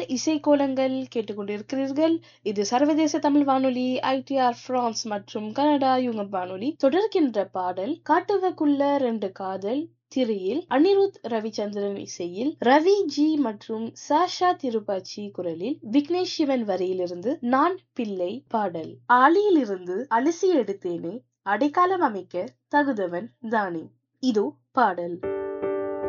இசைக்கோலங்கள் கேட்டுக்கொண்டிருக்கிறீர்கள். இது சர்வதேச தமிழ் வானொலி ஐடிஆர் பிரான்ஸ் மற்றும் கனடா யுகம் வானொலி. தொடர்கின்ற பாடல் காட்டுவக்குள்ள 2 காதல் திரையில் அனிருத் ரவிச்சந்திரன் இசையில் ரவி ஜி மற்றும் சாஷா திருப்பாச்சி குரலில் விக்னேஷ் சிவன் வரியிலிருந்து நான் பிள்ளை பாடல். ஆலியிலிருந்து அலசி எடுத்தேனே அடைக்காலம் அமைக்க தகுதவன் தானே. இதோ பாடல்.